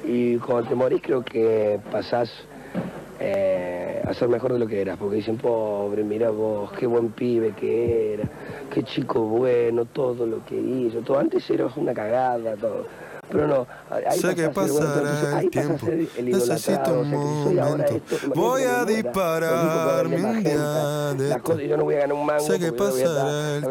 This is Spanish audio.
Y cuando te morís creo que pasás a ser mejor de lo que eras, porque dicen, pobre, mira vos, qué buen pibe que era, qué chico bueno, todo lo que hizo, todo. Antes eras una cagada, todo. Pero no, ahí Sé que pasás a ser bueno, entonces pasará el ahí pasás a tiempo, ser el necesito idolatrado, o un sea que si soy ahora momento. esto, imagínate Voy cuando me a muera, los discos que va a vender dispararme un Magenta, día de las esto. cosas, y yo no voy a ganar un Sé mango que porque yo voy a estar, pasará el